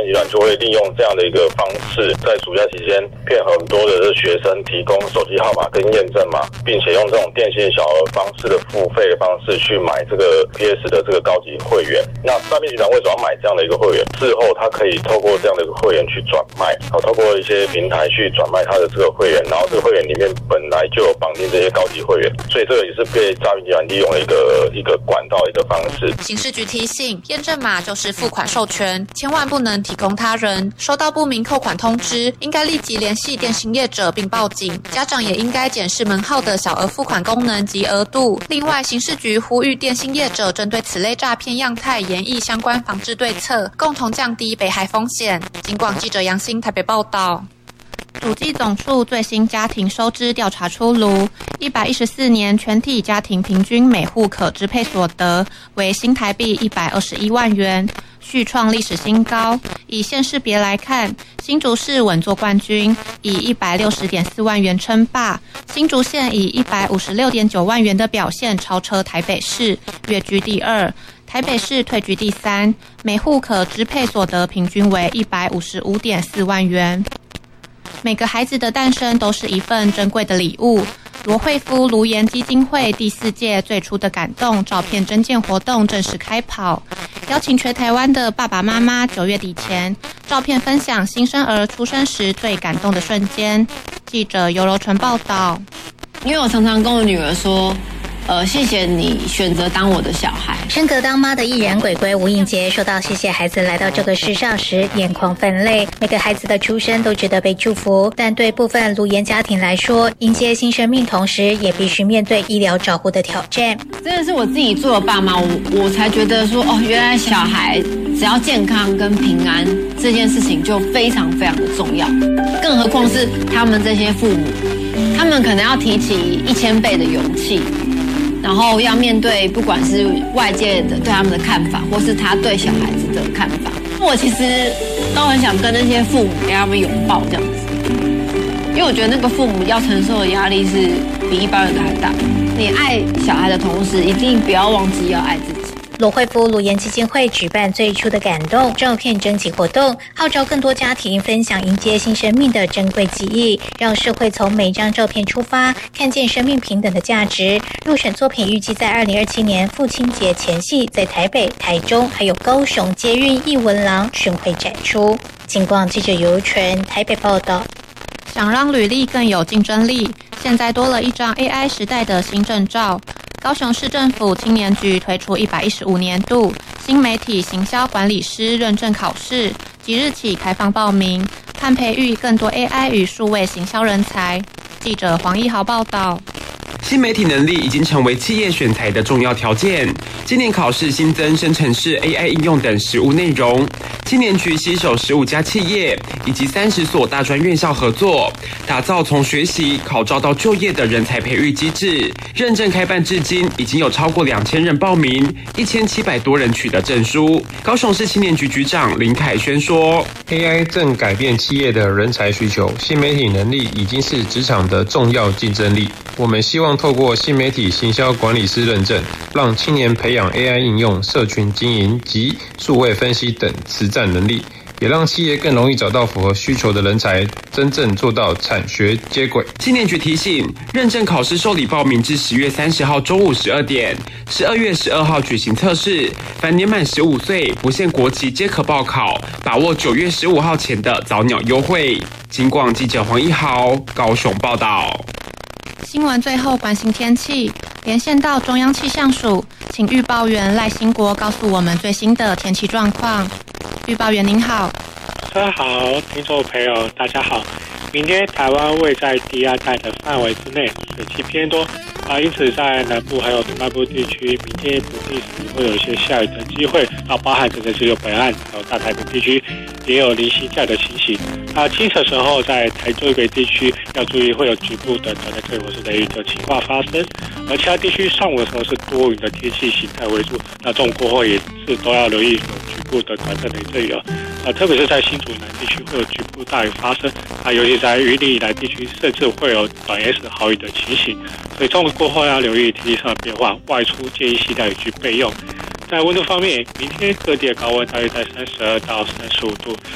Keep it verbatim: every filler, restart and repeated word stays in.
集团就会利用这样的一个方式，在暑假期间骗很多的学生提供手机号码跟验证码，并且用这种电信小额方式的付费的方式去买这个 P S 的这个高级会员。那诈骗集团为什么要买这样的一个会员？事后他可以透过这样的一个会员去转卖，好，透过一些平台去转卖他的这个会员，然后这个会员里面本来就有绑定这些高级会员，所以这个也是被诈骗集团利用的一个一个管道一个方式。 刑事局提醒，验证码就是付款授权，千万不能提供他人。收到不明扣款通知，应该立即联系电信业者并报警。家长也应该检视门号的小额付款功能及额度。另外，刑事局呼吁电信业者针对此类诈骗样态研议相关防治对策，共同降低被害风险。警广记者杨欣台北报道。主计总处最新家庭收支调查出炉，一百一十四年全体家庭平均每户可支配所得为新台币一百二十一万元，续创历史新高。以县市别来看，新竹市稳坐冠军，以一百六十点四万元称霸；新竹县以一百五十六点九万元的表现超车台北市，跃居第二。台北市退居第三，每户可支配所得平均为一百五十五点四万元。每个孩子的诞生都是一份珍贵的礼物。罗慧夫卢颜基金会第四届最初的感动照片征件活动正式开跑，邀请全台湾的爸爸妈妈九月底前照片分享新生儿出生时最感动的瞬间。记者尤柔纯报道。 因为我常常跟我女儿说，呃，谢谢你选择当我的小孩。 升格当妈的艺人鬼鬼吴映洁说到谢谢孩子来到这个世上时，眼眶泛泪。每个孩子的出生都值得被祝福，但对部分卢颜家庭来说，迎接新生命同时也必须面对医疗照护的挑战。 真的是我自己做了爸妈，我我才觉得说，哦，原来小孩只要健康跟平安这件事情就非常非常的重要，更何况是他们这些父母，他们可能要提起一千倍的勇气，然后要面对不管是外界的对他们的看法，或是他对小孩子的看法。我其实都很想跟那些父母给他们拥抱这样子，因为我觉得那个父母要承受的压力是比一般人的还大。你爱小孩的同时，一定不要忘记要爱自己。 罗慧夫卢颜基金会举办最初的感动照片征集活动，号召更多家庭分享迎接新生命的珍贵记忆，让社会从每张照片出发，看见生命平等的价值。入选作品预计在二零二七年父亲节前夕，在台北、台中还有高雄捷运艺文廊巡回展出。警广记者尤纯台北报道。 想让履历更有竞争力，现在多了一张 A I 时代的新证照。高雄市政府青年局推出一百一十五年度新媒体行销管理师认证考试，即日起开放报名，盼培育更多 A I 与数位行销人才。记者黄一豪报道。 新媒体能力已经成为企业选才的重要条件。今年考试新增生成式 A I 应用等实务内容。青年局携手十五家企业以及三十所大专院校合作，打造从学习、考照到就业的人才培育机制。认证开办至今，已经有超过两千人报名，一千七百多人取得证书。高雄市青年局局长林凯轩说 ：“A I 正改变企业的人才需求，新媒体能力已经是职场的重要竞争力。我们希望透过新媒体行销管理师认证，让青年培养 A I 应用、社群经营及数位分析等实战能力，也让企业更容易找到符合需求的人才，真正做到产学接轨。” 青年局提醒，认证考试受理报名至十月三十号中午十二点，十二月十二号举行测试。凡年满十五岁，不限国籍皆可报考，把握九月十五号前的早鸟优惠。警广记者黄一豪高雄报道。 新闻最后关心天气，连线到中央气象署，请预报员赖兴国告诉我们最新的天气状况。预报员您好。 大家好，听众朋友大家好。明天台湾位在低压带的范围之内，水汽偏多啊，因此在南部还有东南部地区，明天不定时会有一些下雨的机会啊，包含整个只有北岸还有大台北地区也有零星降的情形。啊，清晨时候在台中以北地区要注意会有局部的短暂阵雨或是雷雨的情况发生，而其他地区上午的时候是多云的天气形态为主，那这种过后也是都要留意有局部的短暂雷阵雨啊，特别是在新竹南地区会有局部大雨发生啊，尤其在云林以南地区甚至会有短 S 豪雨的情形，所以中午过后要留意天气上的变化，外出建议携带雨具备用。在温度方面，明天各地的高温大约在三十二到三十五度，